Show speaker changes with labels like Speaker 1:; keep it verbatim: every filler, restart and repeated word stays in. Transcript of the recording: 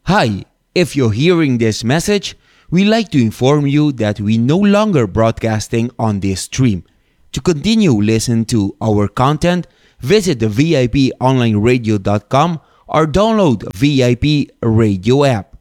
Speaker 1: Hi, if you're hearing this message, we'd like to inform you that we no longer broadcasting on this stream. To continue listening to our content, visit the V I P online radio dot com or download the V I P radio app.